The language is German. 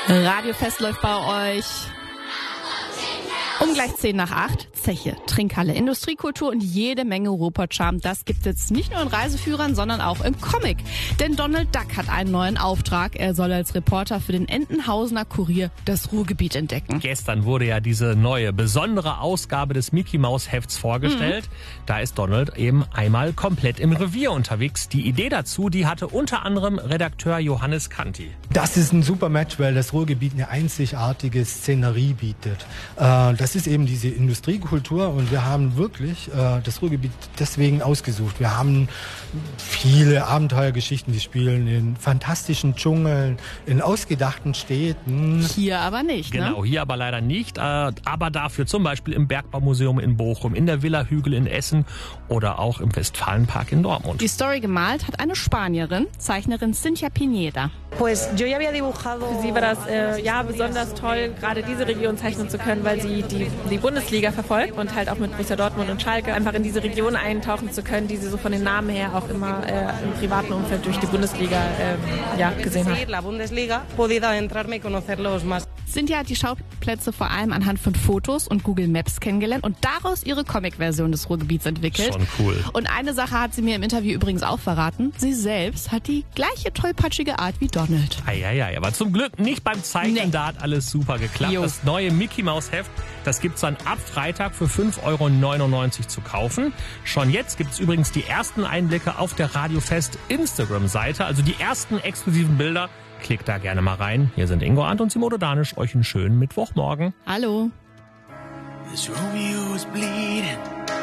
Radiofest läuft bei euch. Um gleich 7:50, Zeche, Trinkhalle, Industriekultur und jede Menge Ruhrpott-Charme. Das gibt es nicht nur in Reiseführern, sondern auch im Comic. Denn Donald Duck hat einen neuen Auftrag. Er soll als Reporter für den Entenhausener Kurier das Ruhrgebiet entdecken. Gestern wurde ja diese neue, besondere Ausgabe des Mickey-Maus-Hefts vorgestellt. Da ist Donald eben einmal komplett im Revier unterwegs. Die Idee dazu, die hatte unter anderem Redakteur Johannes Kanti. Das ist ein super Match, weil das Ruhrgebiet eine einzigartige Szenerie bietet. Das ist eben diese Industriekultur und wir haben wirklich das Ruhrgebiet deswegen ausgesucht. Wir haben viele Abenteuergeschichten, die spielen in fantastischen Dschungeln, in ausgedachten Städten. Hier aber nicht, ne? Genau, hier aber leider nicht. Aber dafür zum Beispiel im Bergbaumuseum in Bochum, in der Villa Hügel in Essen oder auch im Westfalenpark in Dortmund. Die Story gemalt hat eine Spanierin, Zeichnerin Cynthia Pineda. Für sie war das besonders toll, gerade diese Region zeichnen zu können, weil sie die Bundesliga verfolgt und halt auch mit Borussia Dortmund und Schalke einfach in diese Region eintauchen zu können, die sie so von den Namen her auch immer im privaten Umfeld durch die Bundesliga gesehen hat. Cynthia hat die Schauplätze vor allem anhand von Fotos und Google Maps kennengelernt und daraus ihre Comic-Version des Ruhrgebiets entwickelt. Schon cool. Und eine Sache hat sie mir im Interview übrigens auch verraten. Sie selbst hat die gleiche tollpatschige Art wie Donald. Eieiei, aber zum Glück nicht beim Zeichnen, Nee. da hat alles super geklappt. Jo. Das neue Mickey-Maus-Heft, das gibt's dann ab Freitag für 5,99 € zu kaufen. Schon jetzt gibt's übrigens die ersten Einblicke auf der Radiofest Instagram-Seite, also die ersten exklusiven Bilder. Klickt da gerne mal rein. Hier sind Ingo Arndt und Simone Danisch. Euch einen schönen Mittwochmorgen. Hallo. This Romeo is bleeding.